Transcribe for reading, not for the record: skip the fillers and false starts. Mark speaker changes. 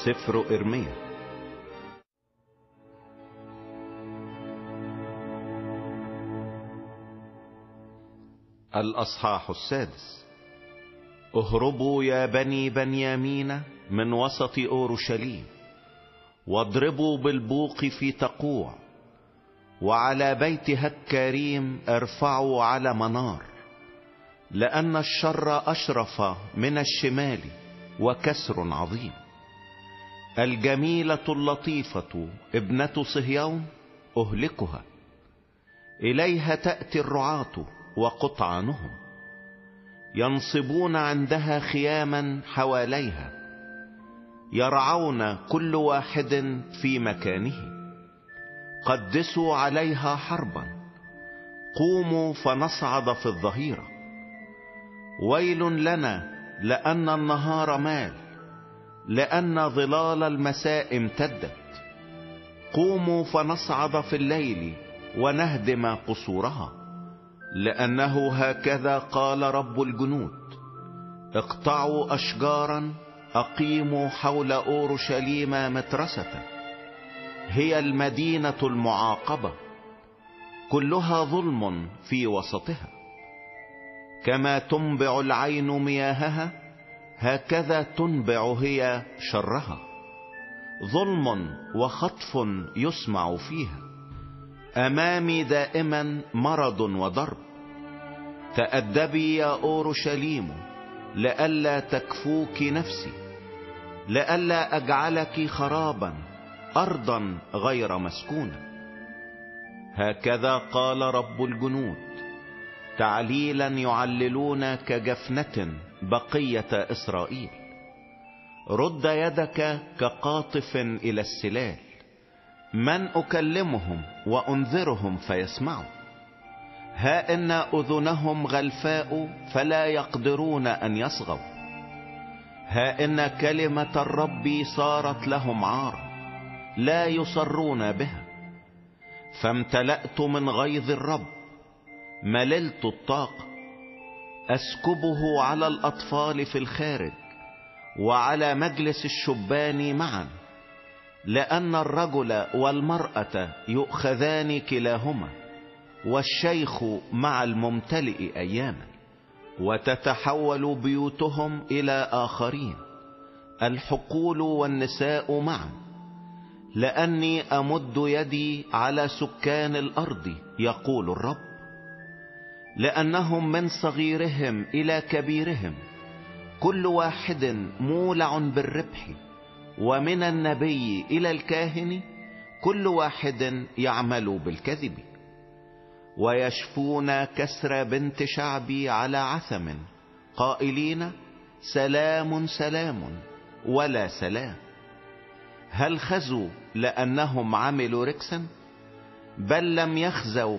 Speaker 1: سفر إرميا الأصحاح 6. اهربوا يا بني بنيامين من وسط أورشليم، واضربوا بالبوق في تقوع، وعلى بيت هكاريم ارفعوا على منار، لأن الشر أشرف من الشمال وكسر عظيم. الجميلة اللطيفة ابنة صهيون أهلكها، إليها تأتي الرعاة وقطعانهم، ينصبون عندها خياما حواليها، يرعون كل واحد في مكانه. قدسوا عليها حربا، قوموا فنصعد في الظهيرة. ويل لنا لأن النهار مال، لأن ظلال المساء امتدت. قوموا فنصعد في الليل ونهدم قصورها، لأنه هكذا قال رب الجنود: اقطعوا أشجارا، أقيموا حول أورشليم مترسة. هي المدينة المعاقبة، كلها ظلم في وسطها. كما تنبع العين مياهها، هكذا تنبع هي شرها. ظلم وخطف يسمع فيها، أمامي دائما مرض وضرب. تأدبي يا أورشليم، لئلا تكفوك نفسي، لئلا أجعلك خرابا، أرضا غير مسكونة. هكذا قال رب الجنود: تعليلا يعللون كجفنة بقية إسرائيل. رد يدك كقاطف إلى السلال. من أكلمهم وأنذرهم فيسمعوا؟ ها إن أذنهم غلفاء فلا يقدرون أن يصغوا. ها إن كلمة الرب صارت لهم عارا، لا يصرون بها. فامتلأت من غيظ الرب، مللت الطاقة. أسكبه على الأطفال في الخارج، وعلى مجلس الشبان معا، لأن الرجل والمرأة يؤخذان كلاهما، والشيخ مع الممتلئ أياما. وتتحول بيوتهم إلى آخرين، الحقول والنساء معا. لأني أمد يدي على سكان الأرض، يقول الرب، لأنهم من صغيرهم إلى كبيرهم كل واحد مولع بالربح، ومن النبي إلى الكاهن كل واحد يعمل بالكذب. ويشفون كسر بنت شعبي على عثم، قائلين: سلام سلام، ولا سلام. هل خزوا لأنهم عملوا ركسا؟ بل لم يخزوا